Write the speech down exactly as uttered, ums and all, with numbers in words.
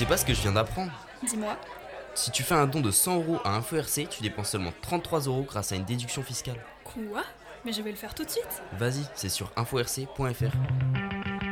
sais pas ce que je viens d'apprendre? Dis-moi. Si tu fais un don de cent euros à InfoRC, tu dépenses seulement trente-trois euros grâce à une déduction fiscale. Quoi? Mais je vais le faire tout de suite. Vas-y, c'est sur info r c point f r.